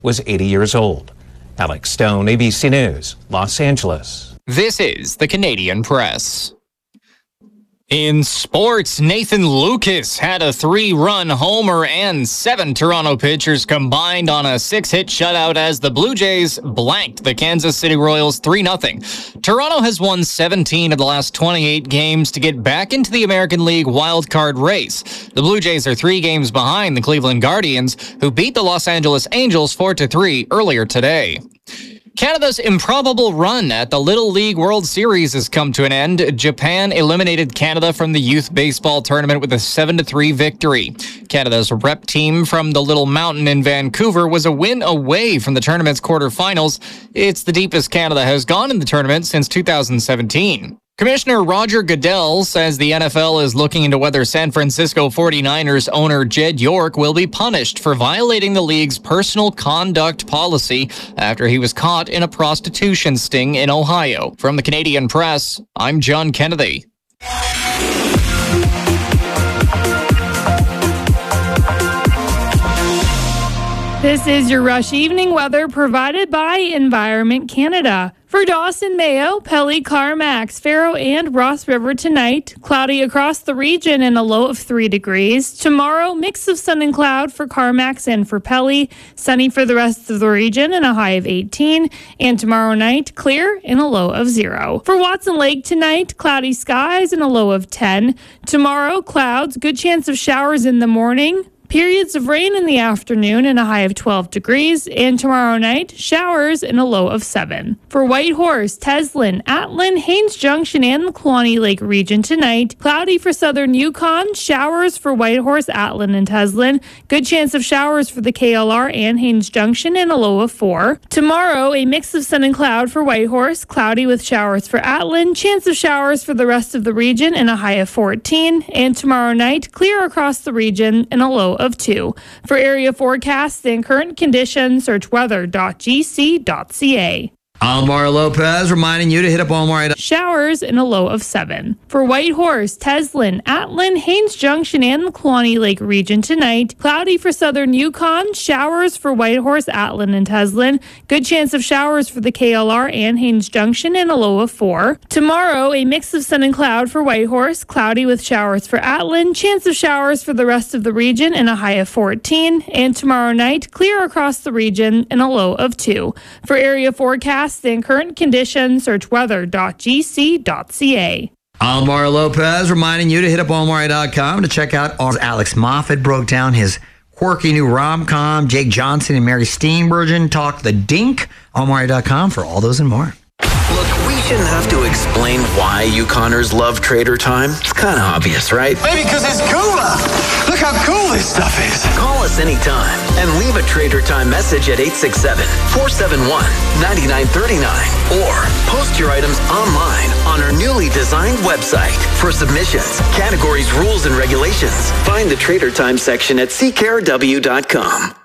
was 80 years old. Alex Stone, ABC News, Los Angeles. This is the Canadian Press. In sports, Nathan Lucas had a 3-run homer and 7 Toronto pitchers combined on a 6-hit shutout as the Blue Jays blanked the Kansas City Royals 3-0. Toronto has won 17 of the last 28 games to get back into the American League wildcard race. The Blue Jays are 3 games behind the Cleveland Guardians, who beat the Los Angeles Angels 4-3 earlier today. Canada's improbable run at the Little League World Series has come to an end. Japan eliminated Canada from the youth baseball tournament with a 7-3 victory. Canada's rep team from the Little Mountain in Vancouver was a win away from the tournament's quarterfinals. It's the deepest Canada has gone in the tournament since 2017. Commissioner Roger Goodell says the NFL is looking into whether San Francisco 49ers owner Jed York will be punished for violating the league's personal conduct policy after he was caught in a prostitution sting in Ohio. From the Canadian Press, I'm John Kennedy. This is your Rush Evening weather provided by Environment Canada. For Dawson, Mayo, Pelly, Carmax, Faro, and Ross River tonight, cloudy across the region and a low of 3 degrees. Tomorrow, mix of sun and cloud for Carmax and for Pelly, sunny for the rest of the region and a high of 18. And tomorrow night, clear and a low of 0. For Watson Lake tonight, cloudy skies and a low of 10. Tomorrow, clouds, good chance of showers in the morning. Periods of rain in the afternoon and a high of 12 degrees. And tomorrow night, showers and a low of 7. For Whitehorse, Teslin, Atlin, Haines Junction, and the Kluane Lake region tonight, cloudy for southern Yukon, showers for Whitehorse, Atlin, and Teslin. Good chance of showers for the KLR and Haines Junction and a low of 4. Tomorrow, a mix of sun and cloud for Whitehorse, cloudy with showers for Atlin, chance of showers for the rest of the region and a high of 14. And tomorrow night, clear across the region and a low of 2. For area forecasts and current conditions, search weather.gc.ca. Omar Lopez reminding you to hit up Omar. Showers and a low of 7. For Whitehorse, Teslin, Atlin, Haines Junction, and the Kluane Lake region tonight, cloudy for southern Yukon, showers for Whitehorse, Atlin, and Teslin. Good chance of showers for the KLR and Haines Junction and a low of 4. Tomorrow, a mix of sun and cloud for Whitehorse, cloudy with showers for Atlin, chance of showers for the rest of the region and a high of 14. And tomorrow night, clear across the region and a low of 2. For area forecasts and current conditions, search weather.gc.ca. Omar Lopez reminding you to hit up Omar.com to check out Alex Moffat broke down his quirky new rom-com. Jake Johnson and Mary Steenburgen talk the dink. Omar.com for all those and more. Look, we shouldn't have to explain why Yukoners love Trader Time. It's kind of obvious, right? Maybe because it's cooler. Look how cool this stuff is. Call us anytime and leave a Trader Time message at 867-471-9939 or post your items online on our newly designed website. For submissions, categories, rules, and regulations, find the Trader Time section at ckrw.com.